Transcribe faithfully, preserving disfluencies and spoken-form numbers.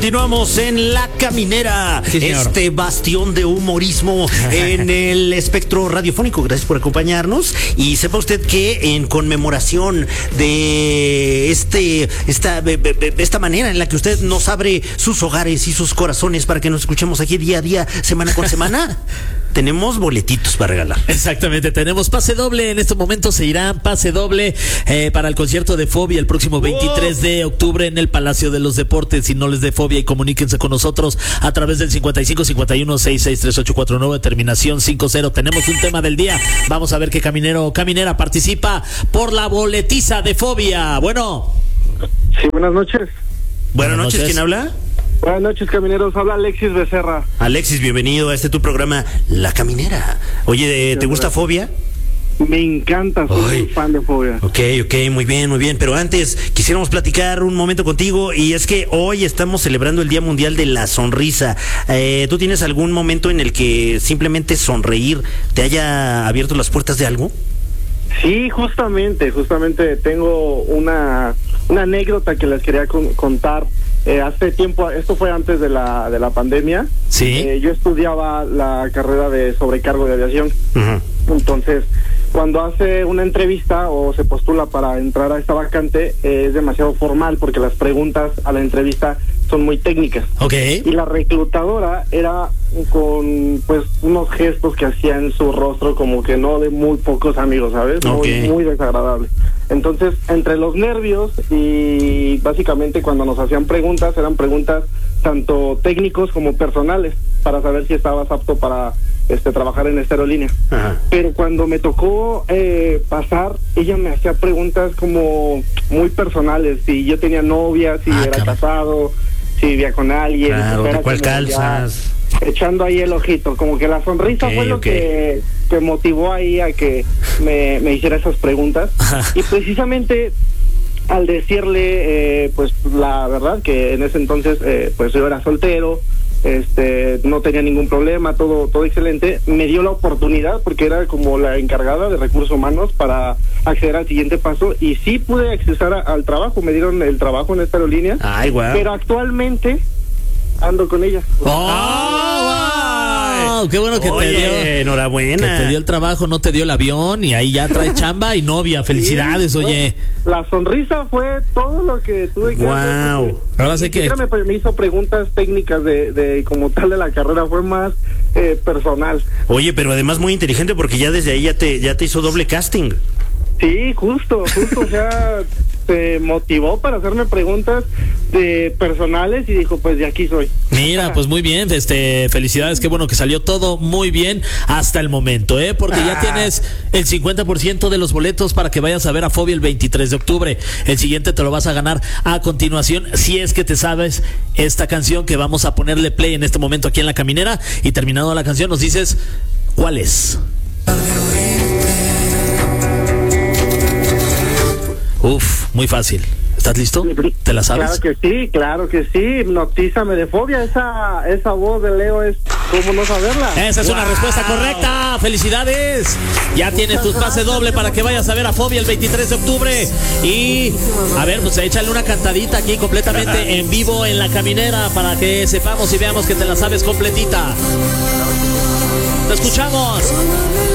Continuamos en La Caminera, sí, este bastión de humorismo en el espectro radiofónico. Gracias por acompañarnos. Y sepa usted que en conmemoración de este esta, esta manera en la que usted nos abre sus hogares y sus corazones para que nos escuchemos aquí día a día, semana con semana, tenemos boletitos para regalar. Exactamente, tenemos pase doble. En estos momentos se irán pase doble eh, para el concierto de Fobia el próximo veintitrés de octubre en el Palacio de los Deportes. Si no les dé fobia, y comuníquense con nosotros a través del cincuenta y cinco cincuenta y uno sesenta y seis treinta y ocho cuarenta y nueve, terminación cincuenta. Tenemos un tema del día. Vamos a ver qué caminero o caminera participa por la boletiza de Fobia. Bueno. Sí, buenas noches. Buenas, buenas noches. noches, ¿quién habla? Buenas noches, camineros. Habla Alexis Becerra. Alexis, bienvenido a este tu programa, La Caminera. Oye, ¿te gusta Fobia? Me encanta, soy Ay. muy fan de Fobia. Ok, ok, muy bien, muy bien. Pero antes, quisiéramos platicar un momento contigo. Y es que hoy estamos celebrando el Día Mundial de la Sonrisa. Eh, ¿Tú tienes algún momento en el que simplemente sonreír te haya abierto las puertas de algo? Sí, justamente, justamente tengo una, una anécdota que les quería con, contar. Eh, hace tiempo, esto fue antes de la de la pandemia. Sí. Eh, yo estudiaba la carrera de sobrecargo de aviación. Uh-huh. Entonces, cuando hace una entrevista o se postula para entrar a esta vacante, eh, es demasiado formal porque las preguntas a la entrevista son muy técnicas. Okay. Y la reclutadora era con pues unos gestos que hacía en su rostro como que no de muy pocos amigos, ¿sabes? Okay. Muy, muy desagradable. Entonces, entre los nervios y básicamente cuando nos hacían preguntas, eran preguntas tanto técnicos como personales para saber si estabas apto para este trabajar en esta aerolínea. Ajá. Pero cuando me tocó eh, pasar, ella me hacía preguntas como muy personales, si yo tenía novia, si ah, era cabrón. casado, si vivía con alguien. Claro, ¿de cuál calzas? Echando ahí el ojito, como que la sonrisa okay, fue lo okay. que, que motivó ahí a que me, me hiciera esas preguntas. Y precisamente al decirle, eh, pues la verdad que en ese entonces, eh, pues yo era soltero, este, no tenía ningún problema, todo, todo excelente, me dio la oportunidad porque era como la encargada de recursos humanos para acceder al siguiente paso y sí pude acceder a, al trabajo, me dieron el trabajo en esta aerolínea. Ay, wow. Pero actualmente ando con ella. ¡Oh! Wow, ¡qué bueno que Oye, te dio! Enhorabuena. Que te dio el trabajo, no te dio el avión y ahí ya trae chamba y novia. Felicidades, sí, oye. La sonrisa fue todo lo que tuve que wow. hacer. Ahora sé que me, me hizo preguntas técnicas de, de como tal de la carrera, fue más eh, personal. Oye, pero además muy inteligente porque ya desde ahí ya te, ya te hizo doble casting. Sí, justo, justo, o sea, se motivó para hacerme preguntas de personales y dijo, pues de aquí soy. Mira, pues muy bien, este, felicidades, qué bueno que salió todo muy bien hasta el momento, ¿eh? Porque ah. ya tienes el cincuenta por ciento de los boletos para que vayas a ver a Fobia el veintitrés de octubre. El siguiente te lo vas a ganar a continuación, si es que te sabes esta canción que vamos a ponerle play en este momento aquí en La Caminera. Y terminado la canción nos dices, ¿cuál es? Uf, muy fácil. ¿Estás listo? ¿Te la sabes? Claro que sí, claro que sí. Hipnotízame de Fobia. Esa, esa voz de Leo es como no saberla. Esa es wow. una respuesta correcta. ¡Felicidades! Ya tienes tus pases doble para que vayas a ver a Fobia el veintitrés de octubre. Y, a ver, pues échale una cantadita aquí completamente en vivo en La Caminera para que sepamos y veamos que te la sabes completita. ¡Te escuchamos!